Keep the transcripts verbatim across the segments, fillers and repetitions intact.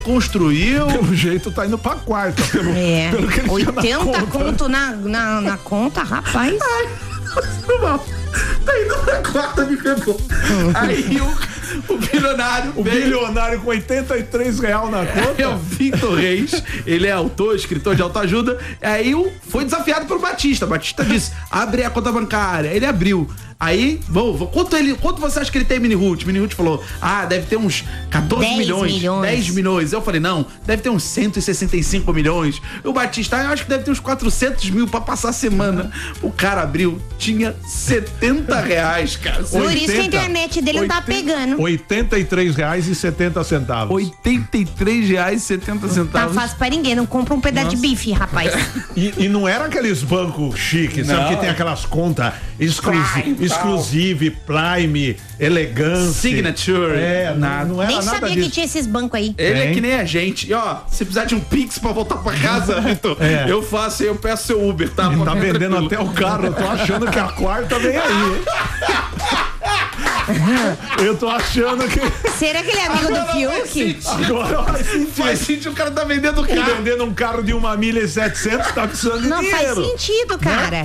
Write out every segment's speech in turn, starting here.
construiu. Pelo jeito tá indo pra quarta. Pelo, É, pelo que ele oitenta conto na, na, na conta, rapaz. Ai, tá indo pra quarta, me pegou. Aí o, o bilionário. O veio, bilionário com oitenta e três reais na conta. É o Victor Reis, ele é autor, escritor de autoajuda. Aí o, foi desafiado pelo Batista. Batista disse: abre a conta bancária. Ele abriu. Aí, vou, vou, quanto, ele, quanto você acha que ele tem, Mini Ruth? Mini Ruth falou: ah, deve ter uns catorze milhões, milhões. dez milhões. Eu falei: não, deve ter uns cento e sessenta e cinco milhões. E o Batista, ah, eu acho que deve ter uns quatrocentos mil pra passar a semana. O cara abriu, tinha setenta reais, cara. Por oitenta, isso que a internet dele não tá pegando. oitenta e três reais e setenta centavos. oitenta e três reais e setenta Tá centavos. fácil pra ninguém, não compra um pedaço Nossa. de bife, rapaz. E, e não era aqueles bancos chiques, sabe? Não. Que tem aquelas contas exclusi Prime, exclusive, Prime, elegância. Signature. É, nada. não, não era Nem nada sabia disso. que tinha esses bancos aí. Ele é Tem. que nem a gente. E ó, se precisar de um Pix pra voltar pra casa, Vitor, É. eu faço e eu peço seu Uber, tá? E Pra tá ficar vendendo tranquilo. até o carro. Eu tô achando que a quarta vem aí, hein? Eu tô achando que Será que ele é amigo do Agora vai Fiuk? sentir. agora vai sentir. Faz sentido, o cara tá vendendo E carro. vendendo um carro de uma milha e setecentos, tá precisando de Não faz dinheiro. sentido, cara.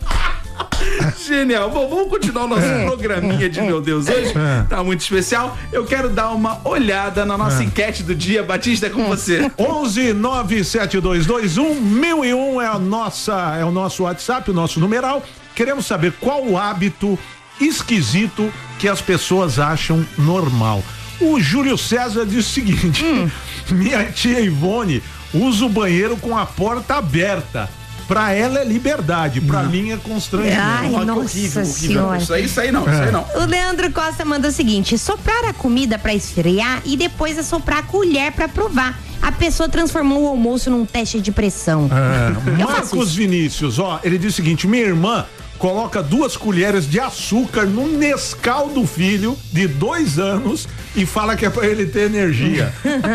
Genial. Bom, vamos continuar o nosso programinha de Meu Deus hoje. Tá muito especial. Eu quero dar uma olhada na nossa enquete do dia. Batista, é com você. onze nove sete dois dois um mil e um é a nossa, é o nosso WhatsApp, o nosso numeral. Queremos saber qual o hábito esquisito que as pessoas acham normal. O Júlio César diz o seguinte: Hum. minha tia Ivone usa o banheiro com a porta aberta. Pra ela é liberdade, pra mim é constrangimento. Ai, Olha que nossa horrível, horrível. senhora. Isso aí, isso aí não, isso aí não. O Leandro Costa mandou o seguinte: soprar a comida pra esfriar e depois assoprar a colher pra provar. A pessoa transformou o almoço num teste de pressão. É, Eu faço Marcos isso. Vinícius, ó, ele diz o seguinte: minha irmã coloca duas colheres de açúcar no Nescau do filho de dois anos e fala que é pra ele ter energia.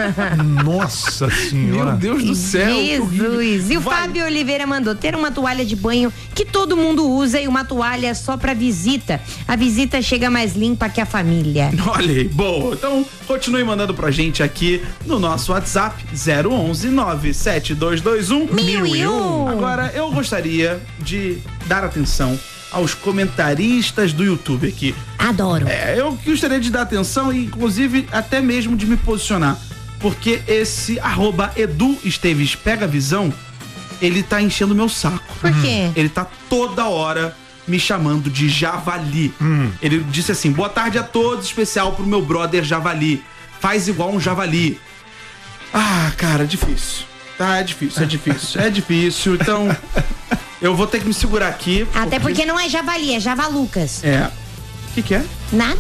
Nossa senhora. Meu Deus do céu. que horrível. Jesus. E o Vai. Fábio Oliveira mandou ter uma toalha de banho que todo mundo usa e uma toalha só pra visita. A visita chega mais limpa que a família. Olha aí, boa. Então, continue mandando pra gente aqui no nosso WhatsApp zero onze nove sete dois dois um Mil e um. Agora, eu gostaria de dar atenção aos comentaristas do YouTube aqui. Adoro. É, eu gostaria de dar atenção e, inclusive, até mesmo de me posicionar. Porque esse arroba Edu Esteves Pega Visão, ele tá enchendo meu saco. Por quê? Ele tá toda hora me chamando de Javali. Ele disse assim: boa tarde a todos, especial pro meu brother Javali. Faz igual um javali. Ah, cara, difícil. Tá, é difícil, é difícil. É difícil, então eu vou ter que me segurar aqui. Até porque não é javali, é javalucas. É. O que que é? Nada?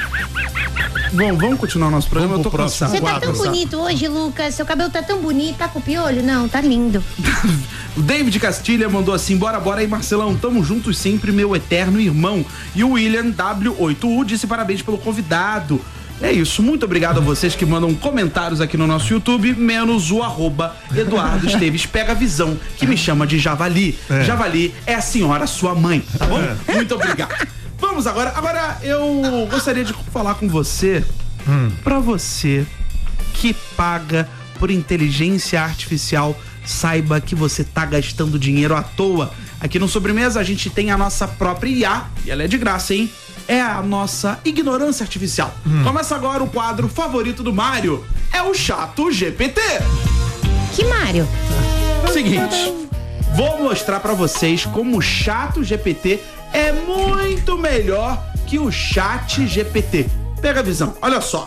Bom, vamos continuar o nosso programa, Vamos eu tô pro próximo. cansado. Você tá tão Quatro, bonito hoje, Lucas. Seu cabelo tá tão bonito. Tá com piolho? Não, tá lindo. O David Castilha mandou assim: bora, bora aí, Marcelão, tamo juntos sempre, meu eterno irmão. E o William W oito U disse parabéns pelo convidado. É isso, muito obrigado a vocês que mandam comentários aqui no nosso YouTube, menos o arroba Eduardo Esteves Pega Visão, que me chama de Javali. É. Javali é a senhora sua mãe, tá bom? Muito obrigado. Vamos agora, agora eu gostaria de falar com você, pra você que paga por inteligência artificial, saiba que você tá gastando dinheiro à toa. Aqui no Sobremesa a gente tem a nossa própria I A, e ela é de graça, hein? É a nossa ignorância artificial. Começa agora o quadro favorito do Mário, é o Chato G P T. Que Mário? Seguinte, vou mostrar pra vocês como o Chato G P T é muito melhor que o Chat G P T. Pega a visão, olha só.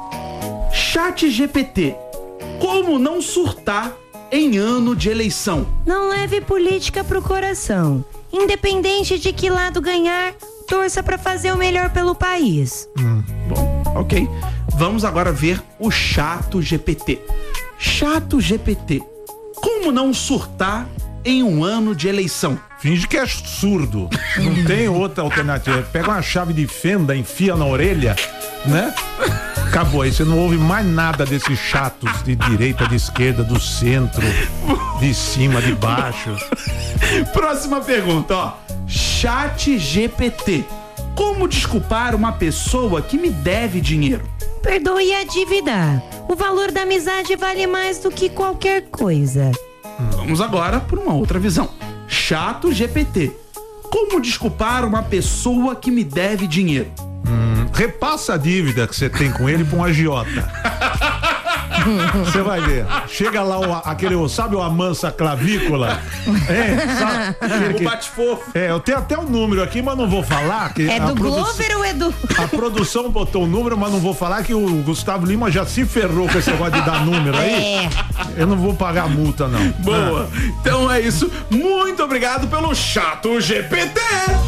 Chat G P T, como não surtar em ano de eleição? Não leve política pro coração. Independente de que lado ganhar, torça pra fazer o melhor pelo país. Bom, ok. Vamos agora ver o Chato G P T. Chato G P T, como não surtar em um ano de eleição? Finge que é surdo. Não tem outra alternativa. Pega uma chave de fenda, enfia na orelha, né? Acabou aí. Você não ouve mais nada desses chatos de direita, de esquerda, do centro, de cima, de baixo. Próxima pergunta, ó. Chat G P T, como desculpar uma pessoa que me deve dinheiro? Perdoe a dívida. O valor da amizade vale mais do que qualquer coisa. Vamos agora por uma outra visão. Chato G P T. Como desculpar uma pessoa que me deve dinheiro? Hum, repassa a dívida que você tem com ele pra um agiota. Você vai ver. Chega lá o, aquele, sabe o amansa clavícula? É, sabe? O bate-fofo. É, eu tenho até um número aqui, mas não vou falar. Que é do Glover ou é do... A produção botou o um número, mas não vou falar que o Gustavo Lima já se ferrou com esse negócio de dar número aí. É. Eu não vou pagar multa, não. Boa. Ah. Então é isso. Muito obrigado pelo Chato G P T.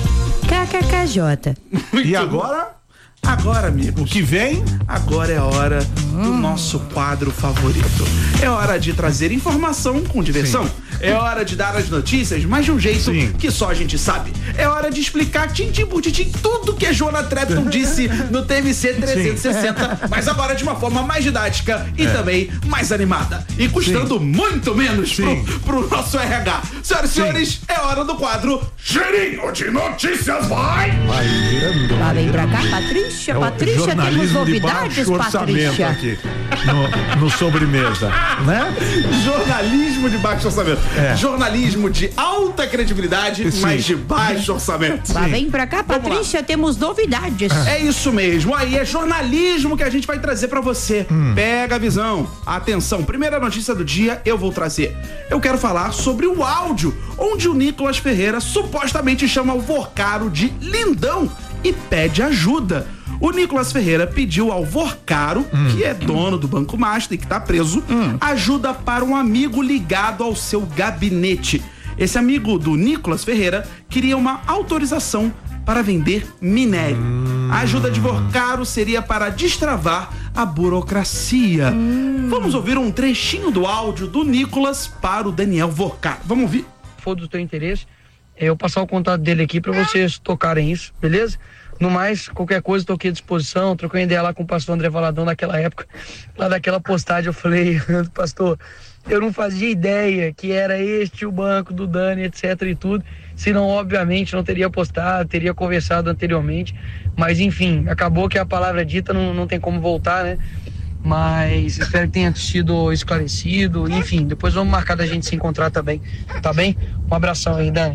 K K K J. E agora? Agora, amigo, o que vem? Agora é hora hum. do nosso quadro favorito. É hora de trazer informação com diversão. Sim. É hora de dar as notícias, mas de um jeito Sim. que só a gente sabe. É hora de explicar tintim por tintim tudo que a Joana Trepton disse no T M C trezentos e sessenta, Sim. mas agora de uma forma mais didática e é. também mais animada. E custando Sim. muito menos pro, pro nosso R H. Senhoras e senhores, é hora do quadro Cheirinho de Notícias, vai! Vai virando. Lá vem pra cá, Patrícia. É Patrícia, temos novidades, Patrícia. Aqui, no, no sobremesa, né? Jornalismo de baixo orçamento. É. Jornalismo de alta credibilidade, Sim. mas de baixo orçamento. Lá vem pra cá, Patrícia, temos novidades. É isso mesmo, aí é jornalismo que a gente vai trazer pra você. Hum. Pega a visão. Atenção, primeira notícia do dia eu vou trazer. Eu quero falar sobre o áudio, onde o Nicolas Ferreira supostamente chama o Vorcaro de lindão e pede ajuda. O Nicolas Ferreira pediu ao Vorcaro, hum. que é dono do Banco Master e que tá preso, hum. ajuda para um amigo ligado ao seu gabinete. Esse amigo do Nicolas Ferreira queria uma autorização para vender minério. Hum. A ajuda de Vorcaro seria para destravar a burocracia. Hum. Vamos ouvir um trechinho do áudio do Nicolas para o Daniel Vorcaro. Vamos ouvir? Se for do teu interesse, eu passar o contato dele aqui para vocês tocarem isso, beleza? No mais, qualquer coisa, estou aqui à disposição. Troquei ideia lá com o pastor André Valadão naquela época, lá daquela postagem eu falei, pastor, eu não fazia ideia que era este o banco do Dani, etc e tudo, senão obviamente não teria postado, teria conversado anteriormente, mas enfim, acabou que a palavra dita não, não tem como voltar, né? Mas espero que tenha sido esclarecido, enfim, depois vamos marcar da gente se encontrar também, tá bem? Um abração aí, Dani.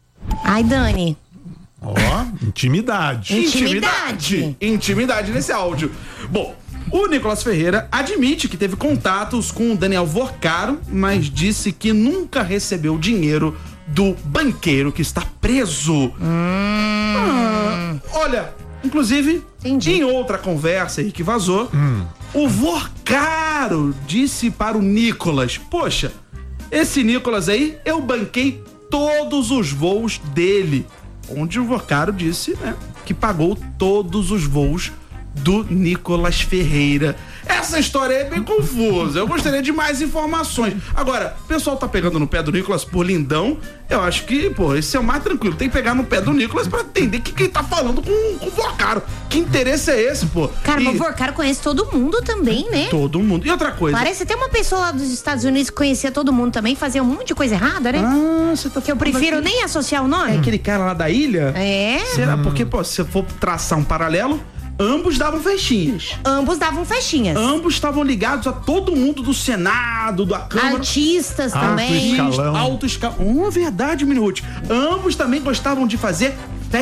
Ai, Dani. Ó, oh, intimidade. Intimidade. Intimidade nesse áudio. Bom, o Nicolas Ferreira admite que teve contatos com o Daniel Vorcaro, mas disse que nunca recebeu dinheiro do banqueiro que está preso. Hum. Ah, olha, inclusive, Entendi. em outra conversa aí que vazou, hum. o Vorcaro disse para o Nicolas, poxa, esse Nicolas aí, eu banquei todos os voos dele. Onde o Vorcaro disse, né, que pagou todos os voos do Nicolas Ferreira. Essa história é bem confusa. Eu gostaria de mais informações. Agora, o pessoal tá pegando no pé do Nicolas por lindão. Eu acho que, pô, esse é o mais tranquilo. Tem que pegar no pé do Nicolas pra entender o que, que ele tá falando com, com o Vorcaro. Que interesse é esse, pô? Cara, e... mas o Vorcaro conhece todo mundo também, né? Todo mundo. E outra coisa... Parece até uma pessoa lá dos Estados Unidos que conhecia todo mundo também, fazia um monte de coisa errada, né? Ah, você tá Que eu prefiro aqui... nem associar o nome. É aquele cara lá da ilha? É. Será? Hum. Porque, pô, se eu for traçar um paralelo... Ambos davam festinhas. Ambos davam festinhas. Ambos estavam ligados a todo mundo do Senado, da Câmara. Artistas Alto também. Escalão. Alto escalão. Oh, verdade, Minuti. Ambos também gostavam de fazer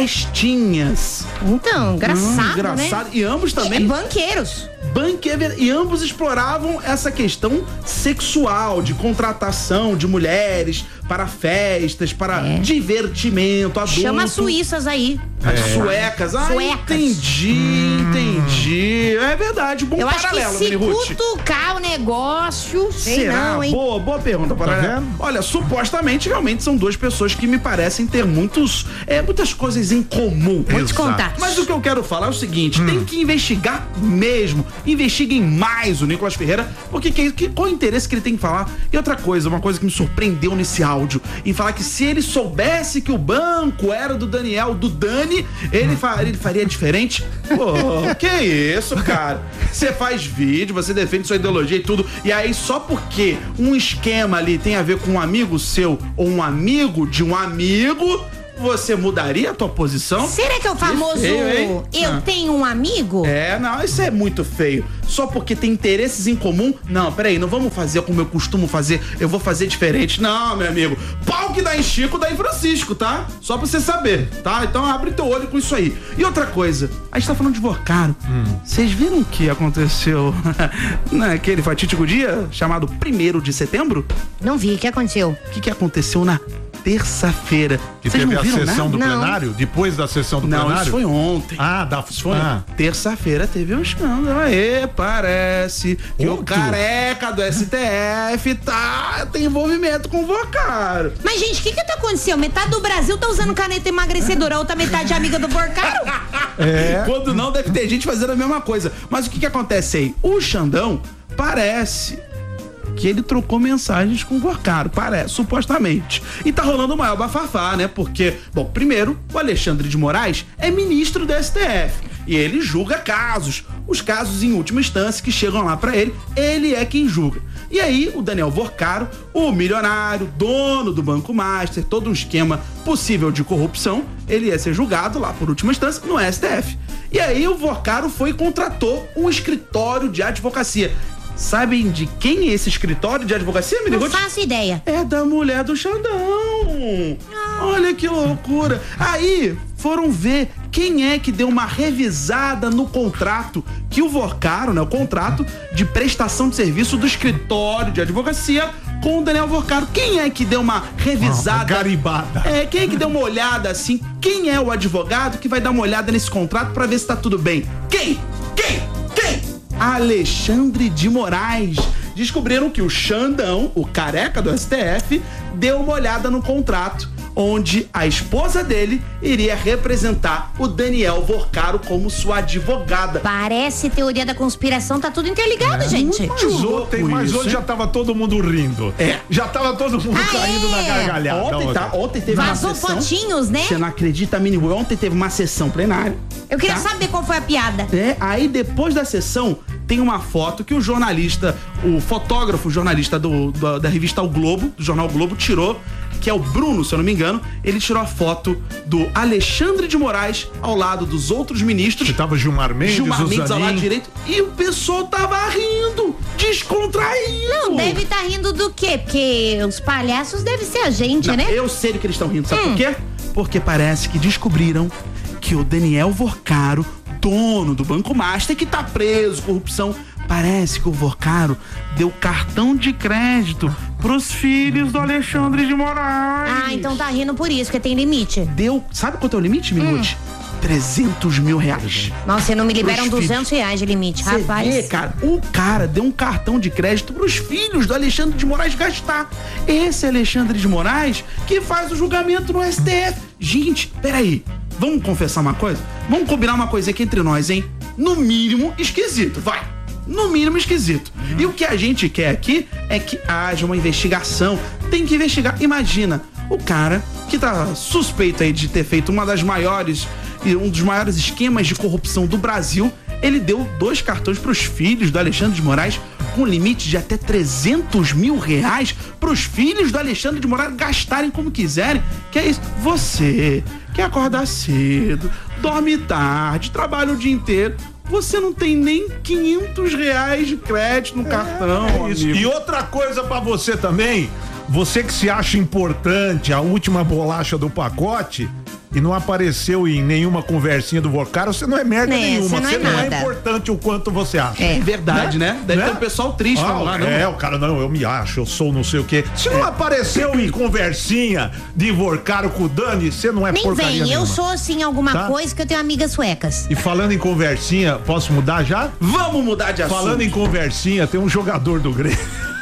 festinhas. Então, engraçado, hum, engraçado. né? E ambos também... É, banqueiros. Banqueiro, e ambos exploravam essa questão sexual, de contratação de mulheres para festas, para é. divertimento adulto. Chama as suíças aí. As é. suecas. Ah, Suecas. entendi, hum. entendi. É verdade, bom Eu paralelo, acho que se cutucar o negócio, sei Será? não, hein? Boa, boa pergunta, Paralela. Tá Olha, supostamente, realmente são duas pessoas que me parecem ter muitos, é, muitas coisas em comum. Muitos contatos. Mas o que eu quero falar é o seguinte, hum. tem que investigar mesmo. Investiguem mais o Nicolas Ferreira, porque que, que, qual o interesse que ele tem que falar? E outra coisa, uma coisa que me surpreendeu nesse áudio, em falar que se ele soubesse que o banco era do Daniel, do Dani, ele, fa, ele faria diferente. Pô, que isso, cara? Você faz vídeo, você defende sua ideologia e tudo, e aí só porque um esquema ali tem a ver com um amigo seu ou um amigo de um amigo, Você mudaria a tua posição? Será que é o famoso feio, eu ah. tenho um amigo? É, não, isso é muito feio. Só porque tem interesses em comum? Não, peraí, não vamos fazer como eu costumo fazer, eu vou fazer diferente. Não, meu amigo, pau que dá em Chico, dá em Francisco, tá? Só pra você saber, tá? Então abre teu olho com isso aí. E outra coisa, a gente tá falando de Vocaro. Vocês hum. viram o que aconteceu naquele fatídico dia chamado primeiro de setembro? Não vi, o que aconteceu? O que, que aconteceu na terça-feira? Que Vocês teve não a viram sessão nada? do Não. plenário? Depois da sessão do Não, plenário? isso foi ontem. Ah, da Isso foi ah. terça-feira teve um escândalo. Aê, parece que Outro? o careca do S T F tá, tem envolvimento com o Vocaro. Mas, gente, o que que tá acontecendo? Metade do Brasil tá usando caneta emagrecedora, a outra metade é amiga do Vocaro? É. Quando não, deve ter gente fazendo a mesma coisa. Mas o que que acontece aí? O Xandão parece que ele trocou mensagens com o Vocaro, parece, supostamente. E tá rolando o maior bafafá, né? Porque, bom, primeiro, o Alexandre de Moraes é ministro do S T F e ele julga casos. Os casos em última instância que chegam lá pra ele, ele é quem julga. E aí, o Daniel Vocaro, o milionário, dono do Banco Master, todo um esquema possível de corrupção, ele ia ser julgado lá por última instância no S T F. E aí, o Vocaro foi e contratou um escritório de advocacia. Sabem de quem é esse escritório de advocacia, Miriam? Não faço ideia. É da mulher do Xandão. Olha que loucura. Aí foram ver quem é que deu uma revisada no contrato que o Vocaro, né, o contrato de prestação de serviço do escritório de advocacia com o Daniel Vocaro. Quem é que deu uma revisada? Uma garibada. É, quem é que deu uma olhada assim? Quem é o advogado que vai dar uma olhada nesse contrato pra ver se tá tudo bem? Quem? Quem? Quem? Alexandre de Moraes. Descobriram que o Xandão, o careca do S T F, deu uma olhada no contrato, onde a esposa dele iria representar o Daniel Vocaro como sua advogada. Parece teoria da conspiração, tá tudo interligado, É, gente. Mas ontem, mas isso, hoje hein? já tava todo mundo rindo. É. Já tava todo mundo Ah, caindo é? na gargalhada. Ontem, tá, ontem teve Vazou uma sessão. fotinhos, né? Você não acredita, Mini? Ontem teve uma sessão plenária. Eu queria tá? saber qual foi a piada. É, aí depois da sessão tem uma foto que o jornalista, o fotógrafo jornalista do, do- da revista O Globo, do jornal O Globo, tirou, que é o Bruno, se eu não me engano. Ele tirou a foto do Alexandre de Moraes ao lado dos outros ministros. Que tava Gilmar Mendes, Gilmar o Mendes ao lado Zanin. direito. E o pessoal tava rindo, descontraído. Não, deve estar rindo do quê? Porque os palhaços devem ser a gente, Não, né? Eu sei do que eles estão rindo, sabe Hum. por quê? Porque parece que descobriram que o Daniel Vocaro, dono do Banco Master, que tá preso, corrupção, parece que o Vocaro deu cartão de crédito pros filhos do Alexandre de Moraes. Ah, então tá rindo por isso, porque tem limite. Deu, sabe quanto é o limite, Minute? trezentos mil reais. Nossa, não me liberam Pros duzentos reais de limite, Você rapaz. vê, cara, um cara deu um cartão de crédito pros filhos do Alexandre de Moraes gastar. Esse Alexandre de Moraes que faz o julgamento no S T F. Gente, peraí, vamos confessar uma coisa? Vamos combinar uma coisa aqui entre nós, hein? No mínimo esquisito, vai. No mínimo esquisito. E o que a gente quer aqui é que haja uma investigação. Tem que investigar. Imagina, o cara que tá suspeito aí de ter feito uma das maiores, um dos maiores esquemas de corrupção do Brasil, ele deu dois cartões pros filhos do Alexandre de Moraes com limite de até trezentos mil reais pros filhos do Alexandre de Moraes gastarem como quiserem. Que é isso? Você que acorda cedo, dorme tarde, trabalha o dia inteiro, você não tem nem quinhentos reais de crédito no cartão. É isso. amigo. E outra coisa pra você também, você que se acha importante, a última bolacha do pacote, e não apareceu em nenhuma conversinha do Vocaro, você não é merda É, nenhuma. você não é Você não é nada. importante o quanto você acha. É verdade, né? Deve Né? ter um pessoal triste Ah, falando lá, não. É, o cara, não, eu me acho, eu sou não sei o quê. Se não apareceu em conversinha de Vocaro com o Dani, você não é Nem porcaria vem, eu nenhuma. sou assim alguma Tá? coisa que eu tenho amigas suecas. E falando em conversinha, posso mudar já? Vamos mudar de assunto. Falando em conversinha, tem um jogador do Grêmio.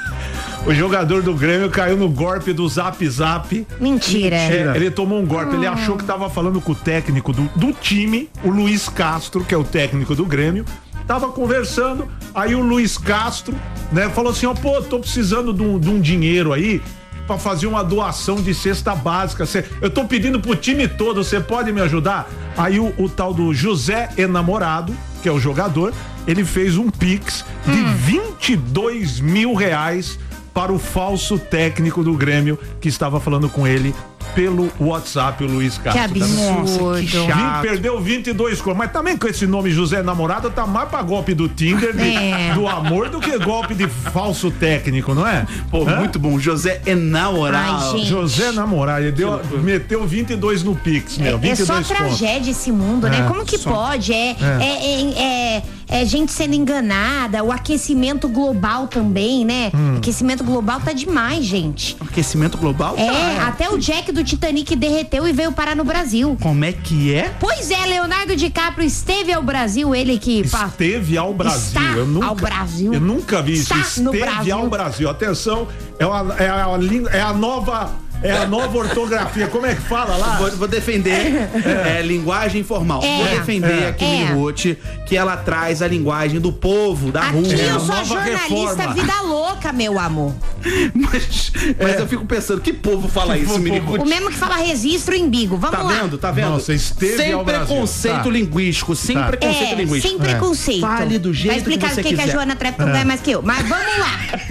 O jogador do Grêmio caiu no golpe do Zap Zap. Mentira. É, ele tomou um golpe, ele achou que tava falando com o técnico do, do time, o Luiz Castro, que é o técnico do Grêmio. Tava conversando, aí o Luiz Castro, né, falou assim, ó, pô, tô precisando de um, de um dinheiro aí pra fazer uma doação de cesta básica. Cê, eu tô pedindo pro time todo, você pode me ajudar? Aí o, o tal do José Enamorado, que é o jogador, ele fez um pix de vinte e dois mil reais para o falso técnico do Grêmio que estava falando com ele pelo WhatsApp, o Luiz Castro. Que absurdo. Nossa, que chato. Perdeu vinte e dois contos, mas também com esse nome José Namorado tá mais pra golpe do Tinder, de, É. do amor, do que golpe de falso técnico, não é? Pô, Hã? muito bom. José Enamorado. Ai, gente. José Namorado, ele deu, meteu vinte e dois no Pix, meu, É vinte e só dois contos. tragédia esse mundo, né? É, Como que só. pode? É, é. É, é, é gente sendo enganada, o aquecimento global também, né? Hum. Aquecimento global tá demais, gente. Aquecimento global? É, Tá. até o Jack do Titanic derreteu e veio parar no Brasil. Como é que é? Pois é, Leonardo DiCaprio esteve ao Brasil, ele que... pa- Esteve ao Brasil. Está eu nunca, ao Brasil. Eu nunca vi isso. Está no Esteve Brasil. ao Brasil. Atenção, é, uma, é, a, língua- é a nova. É a nova ortografia. Como é que fala lá? Vou, vou defender é, linguagem informal. É. Vou defender É. a É. Kimberly Ruth, que ela traz a linguagem do povo, da Aqui rua. eu a sou nova jornalista reforma. vida louca, meu amor. Mas, mas eu fico pensando, que povo fala Que isso, povo- Miri Ruth? O mesmo que fala registro em bigo. Vamos Tá lá. vendo? Tá vendo? Nossa, esteve sem ao Brasil. preconceito Tá. linguístico, sem Tá. preconceito É, linguístico. sem preconceito. Fale do jeito Vai explicar que você o que, que a quiser. Joana Trepp não ganha mais que eu. Mas vamos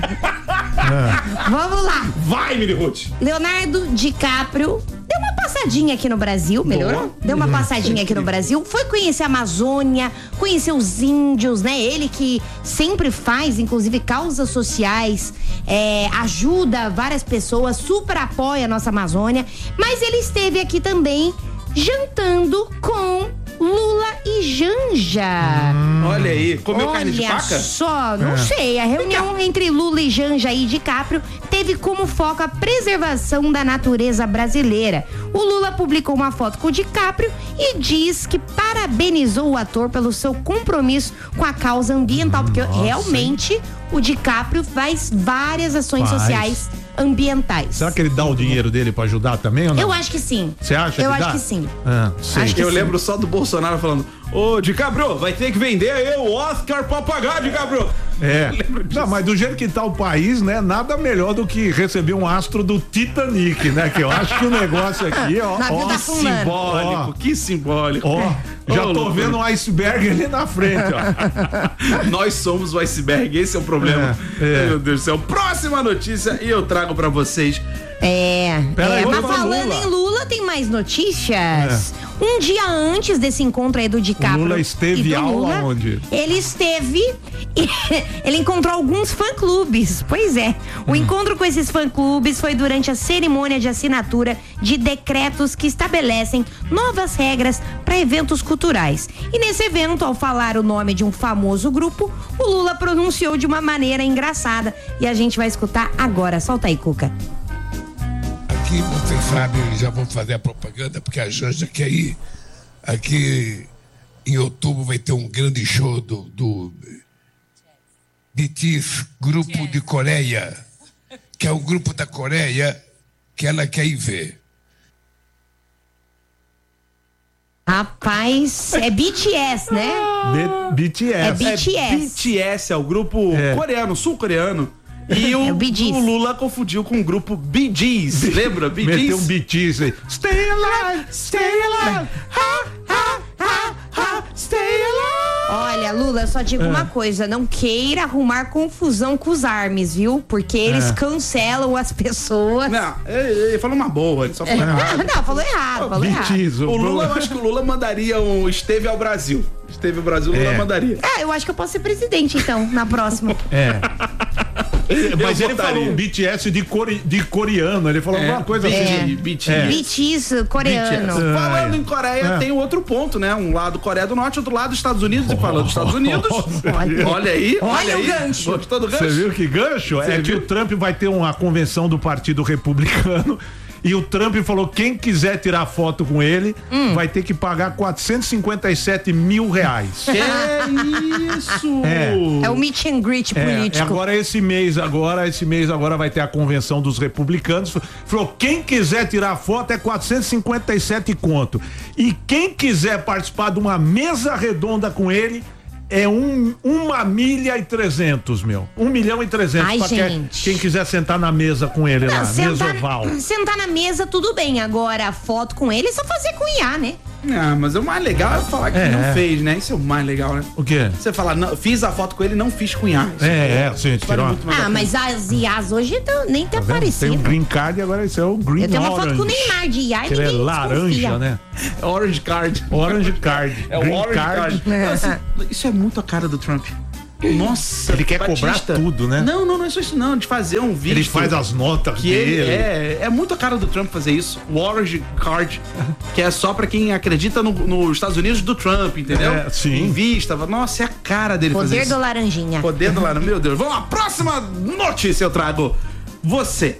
lá. Vamos lá. Vai, Miri Ruth! Leonardo DiCaprio deu uma passadinha aqui no Brasil, melhorou? Deu uma passadinha aqui no Brasil, foi conhecer a Amazônia, conhecer os índios, né? Ele que sempre faz, inclusive, causas sociais, é, ajuda várias pessoas, super apoia a nossa Amazônia, mas ele esteve aqui também jantando com Lula e Janja. Olha aí, comeu carne de Olha vaca? só, não É. sei. A reunião entre Lula e Janja e DiCaprio teve como foco a preservação da natureza brasileira. O Lula publicou uma foto com o DiCaprio e diz que parabenizou o ator pelo seu compromisso com a causa ambiental, porque Nossa, realmente o DiCaprio faz várias ações Faz. sociais ambientais. Será que ele dá o dinheiro dele pra ajudar também ou não? Eu acho que sim. Você acha Eu que acho dá? que sim. Ah, sei. Acho que Eu sim. lembro só do Bolsonaro falando: Ô, DiCaprio, vai ter que vender aí o Oscar pra pagar, DiCaprio. É. Não, mas do jeito que tá o país, né? Nada melhor do que receber um astro do Titanic, né? Que eu acho que o negócio aqui, ó. Navio ó, tá afundando. Simbólico, Ó. que simbólico. Ó, já Ô, tô loucura. vendo um iceberg ali na frente, ó. Nós somos o iceberg, esse é o problema. É, é. Meu Deus do céu. Próxima notícia e eu trago pra vocês. É, Pera é aí, mas vamos pra falando Lula. em Lula, tem mais notícias. Um dia antes desse encontro aí do DiCaprio. O Lula esteve e do ao Lula, aonde? Ele esteve e ele encontrou alguns fã-clubes. Pois é. O encontro com esses fã-clubes foi durante a cerimônia de assinatura de decretos que estabelecem novas regras para eventos culturais. E nesse evento, ao falar o nome de um famoso grupo, o Lula pronunciou de uma maneira engraçada. E a gente vai escutar agora. Solta aí, Cuca. Aqui, vocês sabem, já vamos fazer a propaganda, porque a Janja quer ir. Aqui, em outubro, vai ter um grande show do, do B T S, Grupo de Coreia, que é o grupo da Coreia que ela quer ir ver. Rapaz, é B T S, né? B- BTS. É B- B T S. É B T S, é o grupo É. coreano, sul-coreano. E o, É o Bee Gees. o Lula confundiu com o grupo Bee Gees. Lembra? Bee Meteu um Gees? B T S aí. Stay alive, stay alive. Ha, ha, ha, ha, stay alive. Olha, Lula, eu só digo É. uma coisa, não queira arrumar confusão com os armes, viu? Porque eles É. cancelam as pessoas. Não, ele, ele falou uma boa, ele só falou Não, errado. não, falou errado, falou errado. B T S. O Lula, eu acho que o Lula mandaria um Esteve ao Brasil. Esteve ao Brasil, o Lula É. mandaria. Ah, eu acho que eu posso ser presidente, então, na próxima. É. Mas Eu ele votaria. falou um B T S de, core, de coreano. Ele falou alguma coisa B T assim. G, B T G. É. B T S coreano. B T S. Falando Ah, é. em Coreia, É. tem outro ponto, né? Um lado Coreia do Norte, outro lado Estados Unidos. E falando dos Estados Unidos, Olha. olha aí, olha, Olha o aí. gancho. Gostou do gancho? Você viu que gancho? Você é que viu? o Trump vai ter uma convenção do Partido Republicano e o Trump falou quem quiser tirar foto com ele Hum. vai ter que pagar quatrocentos e cinquenta e sete mil reais. Que isso? É. É o meet and greet É, político. agora esse mês, agora, esse mês agora vai ter a convenção dos republicanos. Falou, quem quiser tirar foto é quatrocentos e cinquenta e sete conto. E quem quiser participar de uma mesa redonda com ele é um, uma milha e trezentos, meu. Um milhão e trezentos. Ai, pra quem, gente. quem quiser sentar na mesa com ele lá, Não, mesa sentar, oval. sentar na mesa, tudo bem. Agora, a foto com ele é só fazer com I A, né? Ah, mas o mais legal é falar que É. não fez, né? Isso é o mais legal, né? O quê? Você falar, não, fiz a foto com ele, não fiz com Iás. É, é, sim, Vale tirou. muito mais a Ah, pena. mas as I As hoje tão- nem tá, Tá vendo? Tem parecido. o green card e agora esse é o green Eu tenho uma orange. foto com o Neymar de I A e Que ele é ninguém laranja, desconfia. né? Orange card. Orange card. É o green orange card. Então, assim, isso é muito a cara do Trump. Nossa, Ele quer Batista. cobrar tudo, né? Não, não, não é só isso não, de fazer um vídeo. Ele faz as notas que dele. ele é, é muito a cara do Trump fazer isso. O Orange Card, que é só pra quem acredita no- nos Estados Unidos do Trump, entendeu? É, sim. Invista. Nossa, é a cara dele fazer Poder isso. do laranjinha. Poder do laranja. Meu Deus. Vamos lá, próxima notícia eu trago. Você.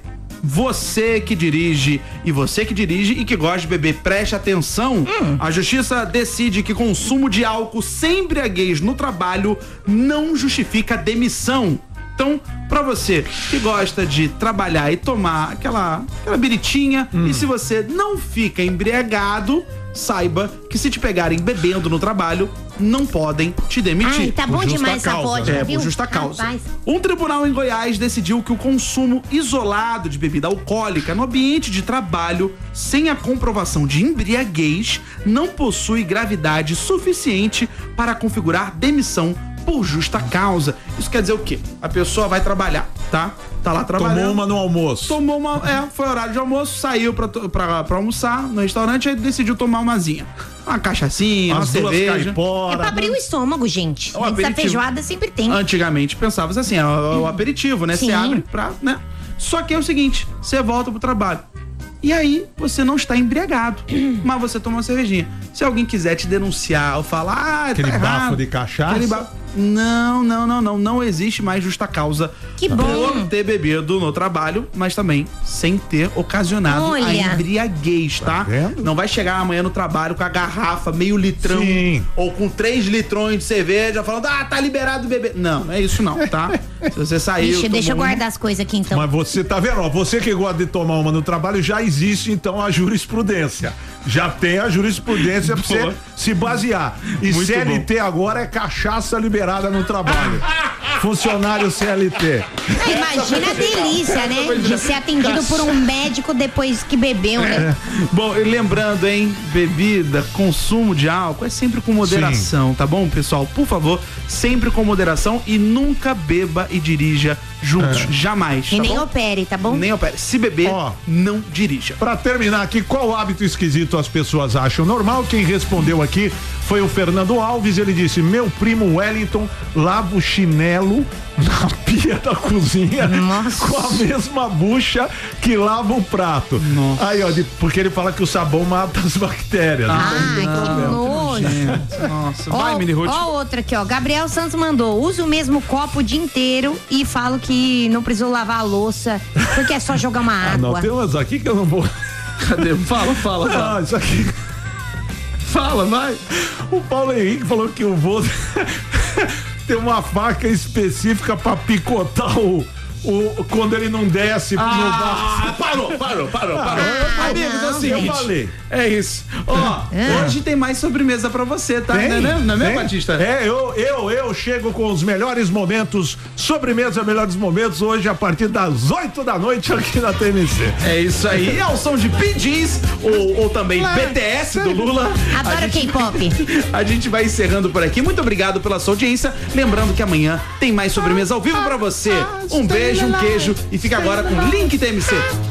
Você que dirige e você que dirige e que gosta de beber, preste atenção. A justiça decide que consumo de álcool sem embriaguez no trabalho não justifica demissão. Então, pra você que gosta de trabalhar e tomar aquela, aquela biritinha, e se você não fica embriagado, saiba que se te pegarem bebendo no trabalho, não podem te demitir. Ai, tá bom justa demais essa causa, vodka, É, viu? por justa causa. Rapaz. Um tribunal em Goiás decidiu que o consumo isolado de bebida alcoólica no ambiente de trabalho, sem a comprovação de embriaguez, não possui gravidade suficiente para configurar demissão por justa causa. Isso quer dizer o quê? A pessoa vai trabalhar, tá? Tá lá trabalhando. Tomou uma no almoço. Tomou uma. É, foi horário de almoço, saiu pra, pra, pra almoçar no restaurante e decidiu tomar umazinha. Uma cachaçinha, uma As duas cerveja. caipora. É pra abrir o estômago, gente. É um Antes da aperitivo. feijoada sempre tem. Antigamente pensava assim, é o, o aperitivo, né? Você Sim. abre pra, né? Só que é o seguinte, você volta pro trabalho. E aí, você não está embriagado, mas você toma uma cervejinha. Se alguém quiser te denunciar ou falar, ah, Aquele tá bafo errado, de cachaça? aquele bafo- Não, não, não, não. Não existe mais justa causa Que bom. por ter bebido no trabalho, mas também sem ter ocasionado a Olha. embriaguez, tá? Tá vendo? Não vai chegar amanhã no trabalho com a garrafa, meio litrão, Sim. ou com três litrões de cerveja, falando, ah, tá liberado beber. Não, não é isso não, tá? Se você saiu... Ixi, deixa eu tomou guardar as coisas aqui então. Mas você tá vendo, ó, você que gosta de tomar uma no trabalho, já existe então a jurisprudência. Já tem a jurisprudência pra você Boa. se basear. E Muito C L T agora é cachaça liberada no trabalho. Funcionário C L T. Ah, imagina a delícia, né? De ser atendido por um médico depois que bebeu, né? Bom, e lembrando, hein, bebida, consumo de álcool é sempre com moderação, tá bom, pessoal? Por favor, sempre com moderação e nunca beba e dirija juntos, jamais, E tá nem bom? opere, tá bom? Nem opere. Se beber, Ó. não dirija. Pra terminar aqui, qual hábito esquisito as pessoas acham normal? Quem respondeu aqui foi o Fernando Alves. Ele disse: meu primo Wellington lava o chinelo na pia da cozinha Nossa. com a mesma bucha que lava o prato. Nossa. Aí, ó, de- porque ele fala que o sabão mata as bactérias. Ai, que nojo. Gente, nossa, vai, Ó, Mini Ruth. ó outra aqui, ó. Gabriel Santos mandou. Usa o mesmo copo o dia inteiro e falo que não precisou lavar a louça porque é só jogar uma Ah, não, água. tem umas aqui que eu não vou. Cadê? Fala, fala, fala. Ah, isso aqui. Fala, vai. O Paulo Henrique falou que o vô tem uma faca específica pra picotar o, o quando ele não desce no bar. Ah, parou, parou, parou, parou. Ah, Amigos, é o não, seguinte. Eu falei. É isso. Ó, hoje tem mais sobremesa pra você, tá? Tem? Não é mesmo, não é mesmo, Tem? Batista? É, eu, eu, eu chego com os melhores momentos, sobremesa, melhores momentos, hoje a partir das oito da noite aqui na T M C. É isso aí. É o som de P Ds, ou, ou também B T S do Lula. Adoro A gente- K-pop. A gente vai encerrando por aqui. Muito obrigado pela sua audiência. Lembrando que amanhã tem mais sobremesa ao vivo pra você. Um beijo, um queijo e fica agora com o Link T M C.